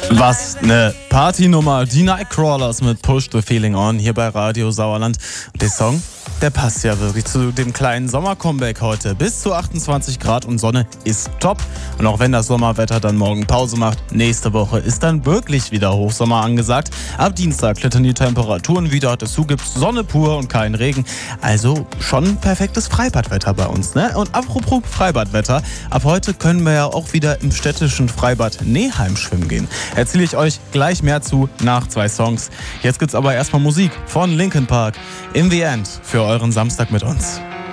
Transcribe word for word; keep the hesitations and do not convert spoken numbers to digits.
Was eine Partynummer, die Nightcrawlers mit Push the Feeling On hier bei Radio Sauerland. Und der Song, der passt ja wirklich zu dem kleinen Sommer-Comeback heute. Bis zu achtundzwanzig Grad und Sonne ist top. Und auch wenn das Sommerwetter dann morgen Pause macht, nächste Woche ist dann wirklich wieder Hochsommer angesagt. Ab Dienstag klettern die Temperaturen wieder, dazu gibt's Sonne pur und keinen Regen. Also schon perfektes Freibadwetter bei uns, ne? Und apropos Freibadwetter, ab heute können wir ja auch wieder im städtischen Freibad Neheim schwimmen gehen. Erzähle ich euch gleich mehr zu nach zwei Songs. Jetzt gibt's aber erstmal Musik von Linkin Park. In the End für euren Samstag mit uns.